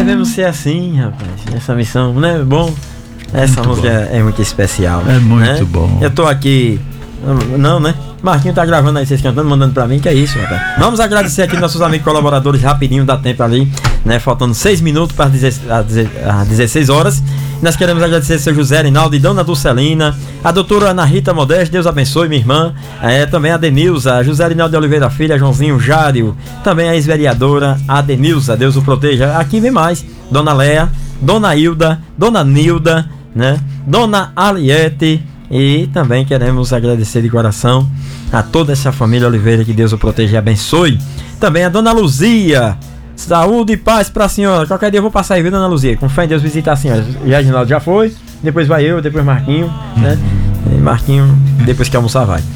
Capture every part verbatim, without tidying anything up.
devemos ser assim, rapaz. Essa missão, não é bom? Essa muito música bom. É muito especial. É muito né? bom. Eu tô aqui. Não, né? Marquinho tá gravando aí, vocês cantando, mandando pra mim, que é isso, rapaz. Vamos agradecer aqui nossos amigos colaboradores rapidinho, dá tempo ali, né? Faltando seis minutos para as dezesseis horas. Nós queremos agradecer ao seu José Rinaldo e Dona Dulcelina, a doutora Ana Rita Modeste, Deus abençoe, minha irmã, é, também a Denilza, José Rinaldo de Oliveira Filha, Joãozinho Jário, também a ex-vereadora Adenilza, Deus o proteja. Aqui vem mais, Dona Léa, Dona Hilda, Dona Nilda, né? Dona Aliete. E também queremos agradecer de coração a toda essa família Oliveira, que Deus o proteja e abençoe. Também a Dona Luzia, saúde e paz pra senhora. Qualquer dia eu vou passar aí, viu, Dona Luzia? Com fé em Deus visitar a senhora. Já Ginaldo já foi, depois vai eu, depois Marquinho, né? E Marquinho, depois que almoçar, vai.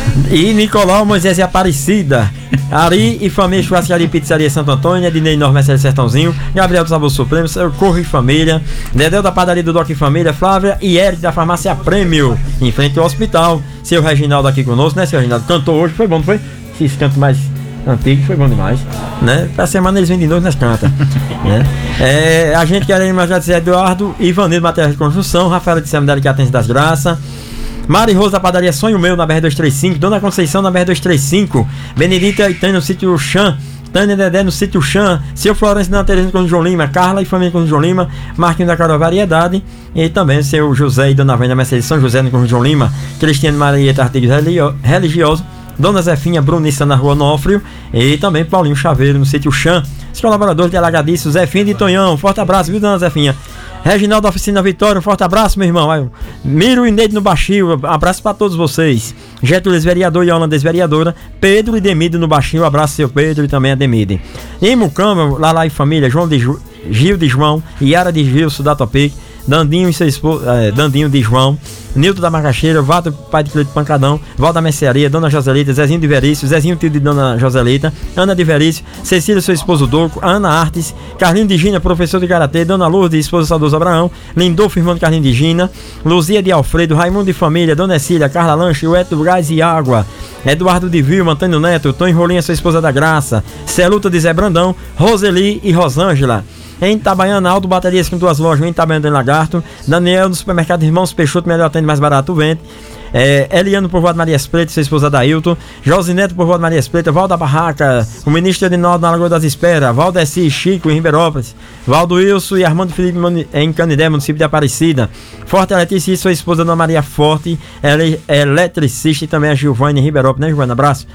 E Nicolau, Moisés e Aparecida, Ari e família, churrascaria e pizzaria Santo Antônio, Ednei Normessa de Sertãozinho, Gabriel do Sabor Supremo, Corro e Família, Dedéu da Padaria do Doc e Família, Flávia e Eric da Farmácia Prêmio, em frente ao hospital. Seu Reginaldo aqui conosco, né, seu Reginaldo? Cantou hoje, foi bom, não foi? Esse canto mais antigo foi bom demais, né? Pra semana eles vêm de novo, nós canta, né? É, a gente quer agradecer a Eduardo, Ivanildo Materiais de Construção, Rafael de Seminário que atende das Graças, Mari Rosa da Padaria Sonho Meu na B R duzentos e trinta e cinco, Dona Conceição na B R duzentos e trinta e cinco, Benedita e Tânia no sítio Chã, Tânia e Dedé no sítio Chã, Seu Florencio da Tereza com o João Lima, Carla e família com o João Lima, Marquinhos da Carol Variedade e também seu José e Dona Vânia Mercedes São José com o João Lima, Cristiano Marieta Artigos Religiosos, Dona Zefinha Brunissa na Rua Onofrio e também Paulinho Chaveiro no sítio Chã. Os colaboradores de Alagadiço, Zefinha e Tonhão, forte abraço, viu, Dona Zefinha? Reginaldo da Oficina Vitória, um forte abraço, meu irmão. Miro e Neide no Baixio, abraço para todos vocês. Getúlio, vereador, e Holandês, vereadora. Pedro e Demide no Baixio, abraço seu Pedro e também a Demide. Em Mucama, Lala e família, João de Ju, Gil de João, Yara de Gilson da Topic, Dandinho e seu esposo, é, Dandinho de João, Nilton da Macaxeira, Valdo, pai de Cleito Pancadão, Val da Mercearia, Dona Joselita, Zezinho de Verício, Zezinho tio de Dona Joselita, Ana de Verício, Cecília, seu esposo Doco, Ana Artes, Carlinho de Gina, professor de Karatê, Dona Lourdes, esposa Saudoso Abraão, Lindolfo, irmão de Carlinho de Gina, Luzia de Alfredo, Raimundo de Família, DonaEcília, Carla Lanche, Ueto Gás e Água, Eduardo de Vilma, Antônio Neto, Tony Rolinha, sua esposa da Graça, Celuta de Zé Brandão, Roseli e Rosângela. Em Itabaiana, Aldo Baterias com duas lojas, em Itabaiana do Lagarto, Daniel no supermercado Irmãos Peixoto, melhor atende, mais barato vende. É, Eliano Povoado Marias Pretas, sua esposa Dailton, Josineto Povoado Marias Pretas, Val da Barraca, o ministro Edinaldo na Lagoa das Esperas, Valdeci Chico em Ribeirópolis, Valdo Wilson e Armando Felipe em Canidé, município de Aparecida, Forte Eletricista, sua esposa Dona Maria Forte, ele, eletricista e também a Gilvane em Ribeirópolis, né, Gilvana? Abraço.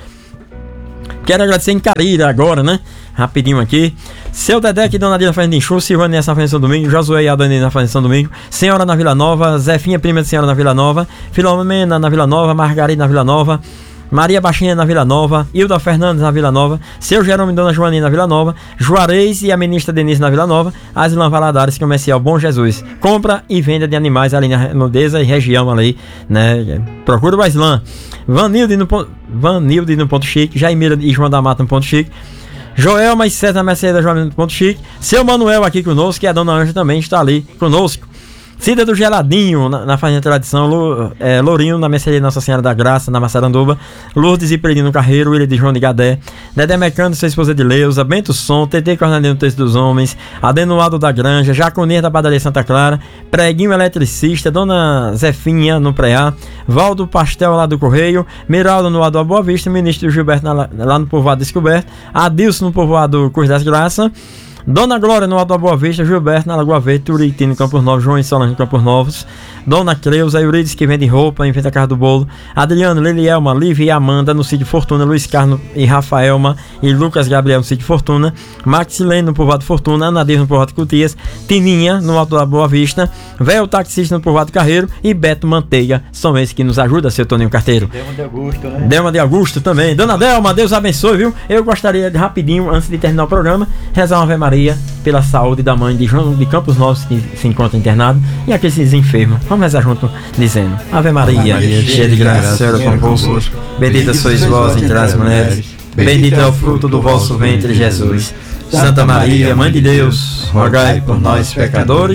Quero agradecer em Carira agora, né? Rapidinho aqui. Seu Dedé aqui, Dona Dina Fazenda em Chu, Silvânia nessa Fazenda São Domingo, Josué e a Dona na Fazenda São Domingo, Senhora na Vila Nova, Zefinha, prima de Senhora na Vila Nova, Filomena na Vila Nova, Margarida na Vila Nova, Maria Baixinha na Vila Nova, Hilda Fernandes na Vila Nova, Seu Jerônimo e Dona Joaninha na Vila Nova, Juarez e a ministra Denise na Vila Nova, Aslan Valadares, Comercial Bom Jesus, compra e venda de animais ali na Redondeza e região ali, né? Procura o Aslan. Vanilde no, Vanilde no Ponto Chique, Jaimira e João da Mata no Ponto Chique, Joelma e César Mercedes João no Ponto Chique, seu Manuel aqui conosco, que a Dona Anja também está ali conosco. Cida do Geladinho, na, na Fazenda Tradição, Lu, é, Lourinho, na Mercearia Nossa Senhora da Graça, na Massaranduba, Lourdes e Peredino Carreiro, William de João de Gadé, Dedé Mecânico, sua esposa de Leusa, Bento Som, T T Cornelino, Texto dos Homens, Adenuado da Granja, Jaconinha da Padaria Santa Clara, Preguinho Eletricista, Dona Zefinha no Preá, Valdo Pastel lá do Correio, Miraldo no Adó Boa Vista, Ministro Gilberto na, lá no Povoado Descoberto, Adilson no Povoado Cruz das Graças, Dona Glória no Alto da Boa Vista, Gilberto na Lagoa Verde, Turiti no Campos Novos, João e Solange no Campos Novos, Dona Cleusa, Eurides que vende roupa em frente à Casa do Bolo, Adriano, Lilielma, Lívia e Amanda no Sítio Fortuna, Luiz Carlos e Rafaelma e Lucas Gabriel no Sítio Fortuna, Maxilene no Povoado Fortuna, Anadir no Povoado Cutias, Tininha no Alto da Boa Vista, Véu Taxista no Povoado Carreiro e Beto Manteiga, são esses que nos ajudam, seu Toninho Carteiro. Delma de Augusto, né? Delma de Augusto também. Dona Delma, Deus abençoe, viu? Eu gostaria de rapidinho, antes de terminar o programa, rezar uma Ave Maria pela saúde da mãe de João de Campos Novos, que se encontra internado, e aqueles enfermos. Vamos rezar junto, dizendo: Ave Maria, Ave Maria cheia de graça, Senhor é convosco, bendita sois vós entre as mulheres, bendito é o fruto do vosso ventre, Jesus. Santa Maria, Mãe de Deus, rogai por nós, pecadores,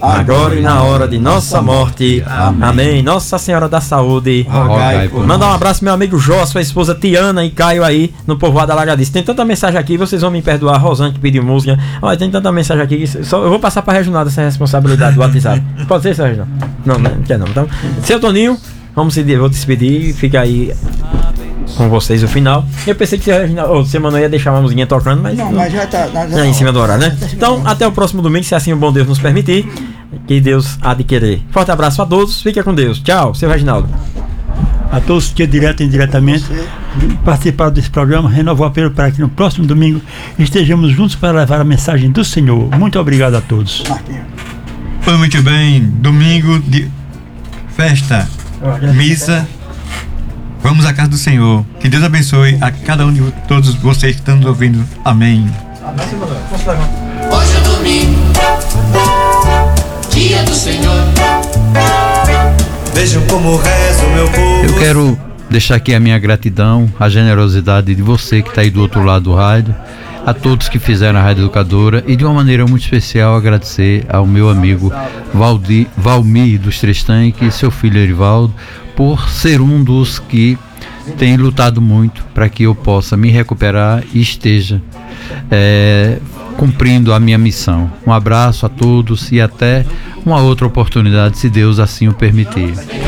agora e na hora de nossa morte. Amém. Amém. Nossa Senhora da Saúde, rogai por nós. Manda um abraço, meu amigo Jó, sua esposa Tiana e Caio aí no povoado da Lagadice. Tem tanta mensagem aqui, vocês vão me perdoar, Rosane que pediu música. Olha, tem tanta mensagem aqui que só, eu vou passar pra Reginaldo essa responsabilidade do WhatsApp. Pode ser, seu Reginaldo? Não, não, não quer não. Então, seu Toninho, vamos se vou despedir e fica aí com vocês o final. Eu pensei que você, você mano, ia deixar uma musiquinha tocando, mas Não, não, mas já tá. Já é em cima do horário, né? Então, até o próximo domingo, se assim o bom Deus nos permitir. Que Deus há de querer. Forte abraço a todos, fica com Deus. Tchau, seu Reginaldo. A todos que direto e indiretamente participaram desse programa, renovo o apelo para que no próximo domingo estejamos juntos para levar a mensagem do Senhor. Muito obrigado a todos. Foi muito bem, domingo de festa, missa. Vamos à casa do Senhor. Que Deus abençoe a cada um de todos vocês que estão nos ouvindo. Amém. Hoje é domingo, dia do Senhor. Vejam como reza o meu povo. Eu quero deixar aqui a minha gratidão, a generosidade de você que está aí do outro lado do rádio, a todos que fizeram a Rádio Educadora e de uma maneira muito especial agradecer ao meu amigo Valdir, Valmir dos Três Tanques, seu filho Erivaldo, por ser um dos que tem lutado muito para que eu possa me recuperar e esteja é, cumprindo a minha missão. Um abraço a todos e até uma outra oportunidade, se Deus assim o permitir.